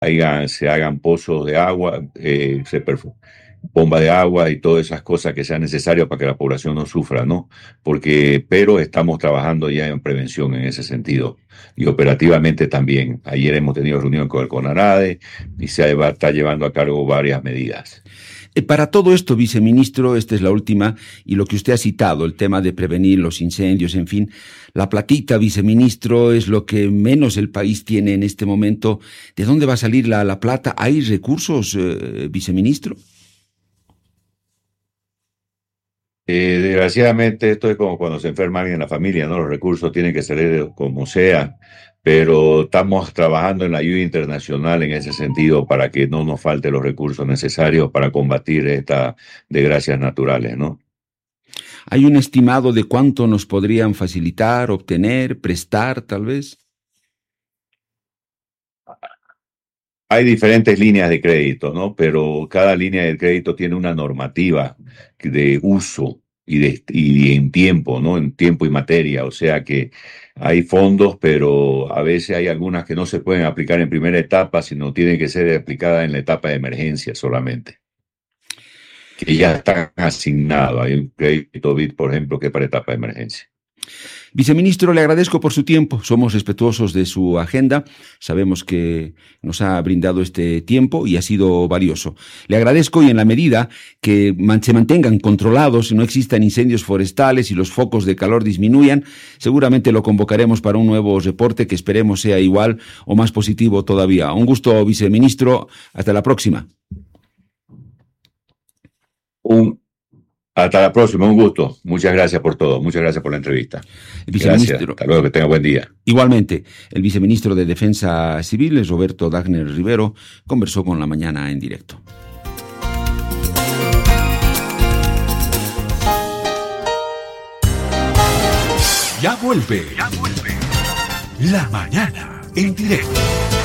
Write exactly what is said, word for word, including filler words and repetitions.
hagan, se hagan pozos de agua, eh, se perfu- bomba de agua y todas esas cosas que sean necesarias para que la población no sufra, ¿no? Porque, pero estamos trabajando ya en prevención en ese sentido y operativamente también. Ayer hemos tenido reunión con el CONARADE y se va, está llevando a cargo varias medidas. Eh, Para todo esto, viceministro, esta es la última, y lo que usted ha citado, el tema de prevenir los incendios, en fin, la platita, viceministro, es lo que menos el país tiene en este momento. ¿De dónde va a salir la, la plata? ¿Hay recursos, eh, viceministro? Eh, desgraciadamente esto es como cuando se enferma alguien en la familia, ¿no? Los recursos tienen que salir como sea, pero estamos trabajando en la ayuda internacional en ese sentido para que no nos falten los recursos necesarios para combatir estas desgracias naturales, ¿no? ¿Hay un estimado de cuánto nos podrían facilitar, obtener, prestar, tal vez? Hay diferentes líneas de crédito, ¿no? Pero cada línea de crédito tiene una normativa de uso y, de, y en tiempo, ¿no? En tiempo y materia. O sea que hay fondos, pero a veces hay algunas que no se pueden aplicar en primera etapa, sino tienen que ser aplicadas en la etapa de emergencia solamente, que ya están asignados. Hay un crédito B I D, por ejemplo, que es para etapa de emergencia. Viceministro, le agradezco por su tiempo. Somos respetuosos de su agenda. Sabemos que nos ha brindado este tiempo y ha sido valioso. Le agradezco y en la medida que man- se mantengan controlados, no existan incendios forestales y los focos de calor disminuyan, seguramente lo convocaremos para un nuevo reporte que esperemos sea igual o más positivo todavía. Un gusto, viceministro. Hasta la próxima. Un, hasta la próxima, un gusto. Muchas gracias por todo. Muchas gracias por la entrevista. El Gracias. viceministro. Hasta luego, que tenga buen día. Igualmente, el viceministro de Defensa Civil, Roberto Dagner Rivero, conversó con La Mañana en directo. Ya vuelve. Ya vuelve. La Mañana en directo.